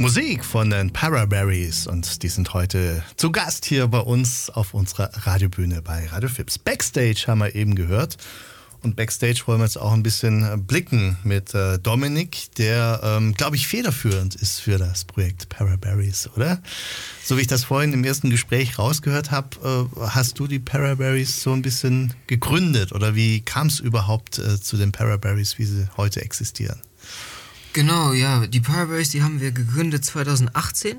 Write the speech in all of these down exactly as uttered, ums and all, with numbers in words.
Musik von den Paraberries und die sind heute zu Gast hier bei uns auf unserer Radiobühne bei Radio Fips. Backstage haben wir eben gehört und Backstage wollen wir jetzt auch ein bisschen blicken mit äh, Dominik, der, ähm, glaube ich, federführend ist für das Projekt Paraberries, oder? So wie ich das vorhin im ersten Gespräch rausgehört habe, äh, hast du die Paraberries so ein bisschen gegründet oder wie kam es überhaupt äh, zu den Paraberries, wie sie heute existieren? Genau, ja, die Paraberries, die haben wir gegründet zweitausendachtzehn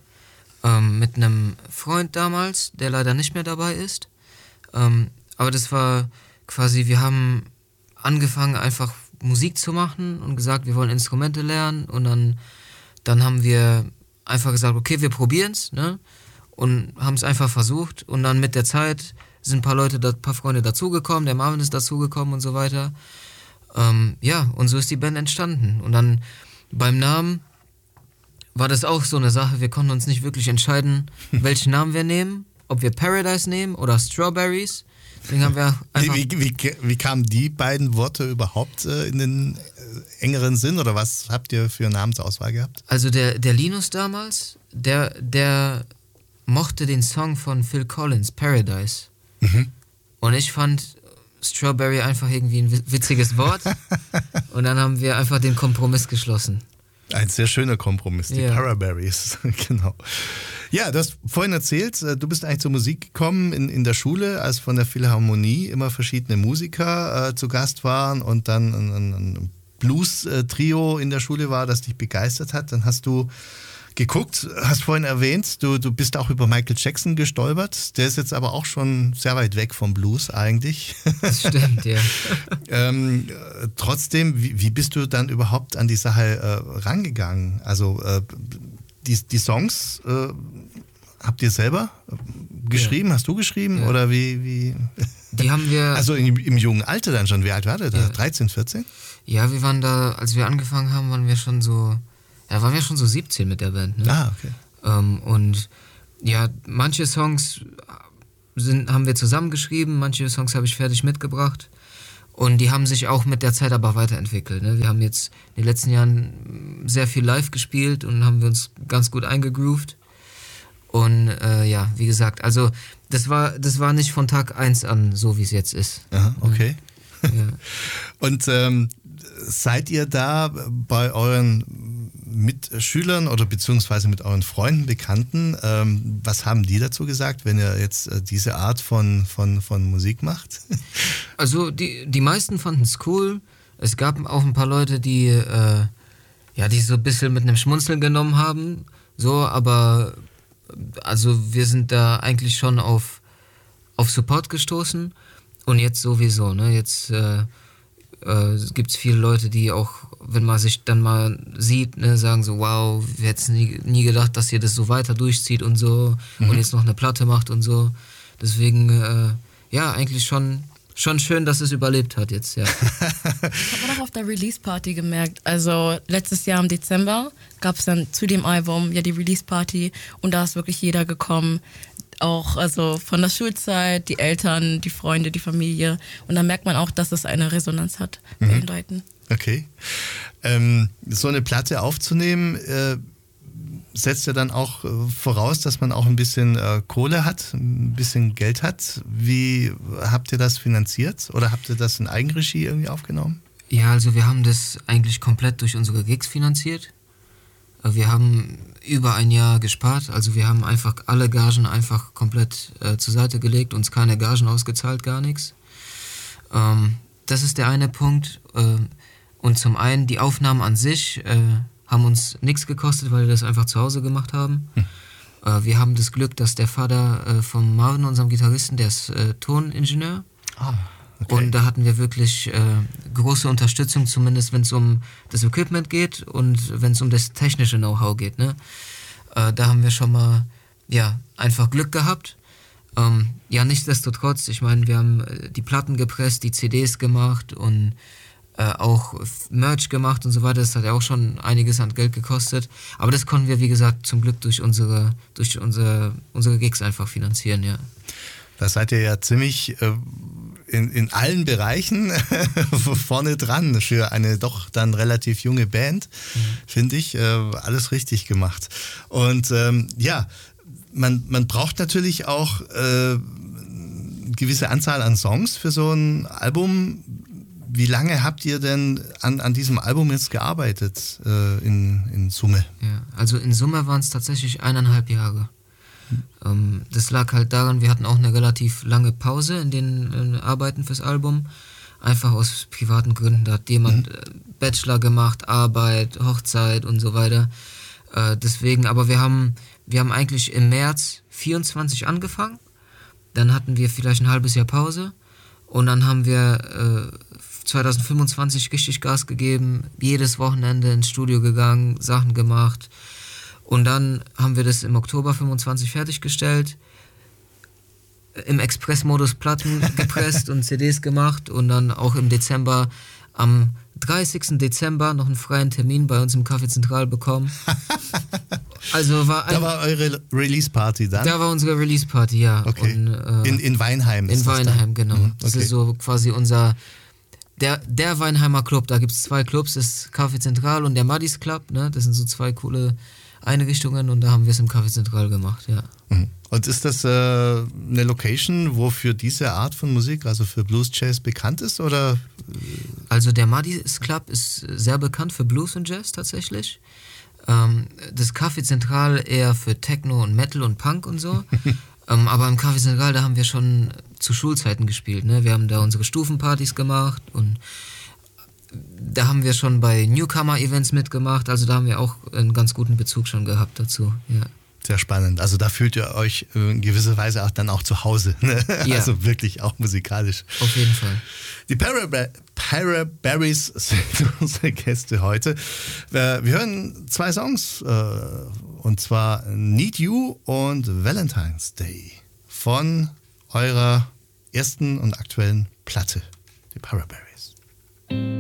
ähm, mit einem Freund damals, der leider nicht mehr dabei ist. Ähm, aber das war quasi, wir haben angefangen einfach Musik zu machen und gesagt, wir wollen Instrumente lernen und dann, dann haben wir einfach gesagt, okay, wir probieren's, ne? Und haben es einfach versucht und dann mit der Zeit sind ein paar Leute, ein paar Freunde dazugekommen, der Marvin ist dazugekommen und so weiter. Ähm, ja, und so ist die Band entstanden. Und dann beim Namen war das auch so eine Sache, wir konnten uns nicht wirklich entscheiden, welchen Namen wir nehmen, ob wir Paradise nehmen oder Strawberries. Deswegen haben wir einfach wie, wie, wie, wie kamen die beiden Worte überhaupt äh, in den äh, engeren Sinn oder was habt ihr für Namensauswahl gehabt? Also der, der Linus damals, der, der mochte den Song von Phil Collins, Paradise. Mhm. Und ich fand Strawberry einfach irgendwie ein witziges Wort und dann haben wir einfach den Kompromiss geschlossen. Ein sehr schöner Kompromiss, die ja. Paraberries, genau. Ja, du hast vorhin erzählt, du bist eigentlich zur Musik gekommen in, in der Schule, als von der Philharmonie immer verschiedene Musiker äh, zu Gast waren und dann ein, ein Blues-Trio in der Schule war, das dich begeistert hat. Dann hast du geguckt, hast vorhin erwähnt, du, du bist auch über Michael Jackson gestolpert. Der ist jetzt aber auch schon sehr weit weg vom Blues eigentlich. Das stimmt, ja. ähm, trotzdem, wie, wie bist du dann überhaupt an die Sache äh, rangegangen? Also äh, die, die Songs äh, habt ihr selber geschrieben? Ja. Hast du geschrieben? Ja. Oder wie, wie? Die haben wir... Also im, im jungen Alter dann schon. Wie alt war der da? Ja. dreizehn, vierzehn? Ja, wir waren da, als wir angefangen haben, waren wir schon so... Ja, waren wir schon so siebzehn mit der Band, ne? Ah, okay. Ähm, und ja, manche Songs sind, haben wir zusammengeschrieben, manche Songs habe ich fertig mitgebracht und die haben sich auch mit der Zeit aber weiterentwickelt, ne? Wir haben jetzt in den letzten Jahren sehr viel live gespielt und haben wir uns ganz gut eingegroovt und äh, ja, wie gesagt, also das war, das war nicht von Tag eins an so, wie es jetzt ist. Aha, okay. Ja. Und ähm, seid ihr da bei euren Mitschülern oder beziehungsweise mit euren Freunden, Bekannten, ähm, was haben die dazu gesagt, wenn ihr jetzt äh, diese Art von, von, von Musik macht? Also die, die meisten fanden es cool. Es gab auch ein paar Leute, die äh, ja, die so ein bisschen mit einem Schmunzeln genommen haben, so, aber also wir sind da eigentlich schon auf, auf Support gestoßen und jetzt sowieso, ne, jetzt äh, äh, gibt es viele Leute, die auch, wenn man sich dann mal sieht, ne, sagen so, wow, wir hätten nie, nie gedacht, dass ihr das so weiter durchzieht und so mhm. und jetzt noch eine Platte macht und so. Deswegen, äh, ja, eigentlich schon, schon schön, dass es überlebt hat jetzt, ja. Das hat man auch auf der Release-Party gemerkt. Also letztes Jahr im Dezember gab es dann zu dem Album ja die Release-Party und da ist wirklich jeder gekommen. Auch also von der Schulzeit, die Eltern, die Freunde, die Familie. Und dann merkt man auch, dass es eine Resonanz hat bei den Leuten. Okay. Ähm, so eine Platte aufzunehmen, äh, setzt ja dann auch äh, voraus, dass man auch ein bisschen äh, Kohle hat, ein bisschen Geld hat. Wie habt ihr das finanziert? Oder habt ihr das in Eigenregie irgendwie aufgenommen? Ja, also wir haben das eigentlich komplett durch unsere Gigs finanziert. Wir haben über ein Jahr gespart, also wir haben einfach alle Gagen einfach komplett äh, zur Seite gelegt, uns keine Gagen ausgezahlt, gar nichts. Ähm, das ist der eine Punkt. Äh, und zum einen, die Aufnahmen an sich äh, haben uns nichts gekostet, weil wir das einfach zu Hause gemacht haben. Hm. Äh, wir haben das Glück, dass der Vater äh, von Marvin, unserem Gitarristen, der ist äh, Toningenieur. Ah. Okay. Und da hatten wir wirklich äh, große Unterstützung, zumindest wenn es um das Equipment geht und wenn es um das technische Know-how geht. Ne? Äh, da haben wir schon mal ja, einfach Glück gehabt. Ähm, ja, nichtsdestotrotz, ich meine, wir haben die Platten gepresst, die C Ds gemacht und äh, auch Merch gemacht und so weiter. Das hat ja auch schon einiges an Geld gekostet. Aber das konnten wir, wie gesagt, zum Glück durch unsere, durch unsere, unsere Gigs einfach finanzieren, ja. Da seid ihr ja ziemlich... Äh in, in allen Bereichen vorne dran für eine doch dann relativ junge Band, mhm. finde ich, äh, alles richtig gemacht. Und ähm, ja, man, man braucht natürlich auch äh, eine gewisse Anzahl an Songs für so ein Album. Wie lange habt ihr denn an, an diesem Album jetzt gearbeitet äh, in, in Summe? Ja, also in Summe waren es tatsächlich eineinhalb Jahre. Ähm, das lag halt daran, wir hatten auch eine relativ lange Pause in den äh, Arbeiten fürs Album. Einfach aus privaten Gründen. Da hat jemand äh, Bachelor gemacht, Arbeit, Hochzeit und so weiter. Äh, deswegen, aber wir haben, wir haben eigentlich im März vierundzwanzig angefangen. Dann hatten wir vielleicht ein halbes Jahr Pause. Und dann haben wir äh, zwanzig fünfundzwanzig richtig Gas gegeben, jedes Wochenende ins Studio gegangen, Sachen gemacht. Und dann haben wir das im Oktober fünfundzwanzig fertiggestellt, im Express-Modus Platten gepresst und C Ds gemacht und dann auch im Dezember, am dreißigsten Dezember noch einen freien Termin bei uns im Café Zentral bekommen. Also war ein, da war eure Release-Party dann? Da war unsere Release-Party, ja. Okay. Und, äh, in, in Weinheim ist In das Weinheim, dann? genau. Mhm. Das okay. ist so quasi unser... Der, der Weinheimer Club, da gibt es zwei Clubs, das Café Zentral und der Muddys Club, ne? Das sind so zwei coole Einrichtungen und da haben wir es im Café Zentral gemacht, ja. Mhm. Und ist das äh, eine Location, wo für diese Art von Musik, also für Blues Jazz, bekannt ist, oder? Also der Muddys Club ist sehr bekannt für Blues und Jazz tatsächlich. Ähm, das Café Zentral eher für Techno und Metal und Punk und so. ähm, aber im Café Zentral, da haben wir schon zu Schulzeiten gespielt, ne? Wir haben da unsere Stufenpartys gemacht und da haben wir schon bei Newcomer-Events mitgemacht, also da haben wir auch einen ganz guten Bezug schon gehabt dazu, ja. Sehr spannend. Also da fühlt ihr euch in gewisser Weise auch dann auch zu Hause. Ne? Ja. Also wirklich auch musikalisch. Auf jeden Fall. Die Paraberries sind unsere Gäste heute. Wir hören zwei Songs, und zwar Need You und Valentine's Day von eurer ersten und aktuellen Platte, die Paraberries.